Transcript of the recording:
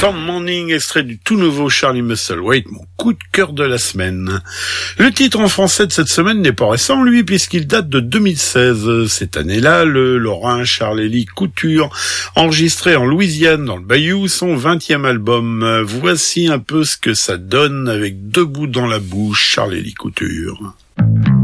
Tom Morning, extrait du tout nouveau Charlie Musselwhite, mon coup de cœur de la semaine. Le titre en français de cette semaine n'est pas récent, lui, puisqu'il date de 2016. Cette année-là, le Lorrain Charles-Élie Couture, enregistré en Louisiane, dans le Bayou, son 20e album. Voici un peu ce que ça donne avec Debout dans la bouche, Charles-Élie Couture.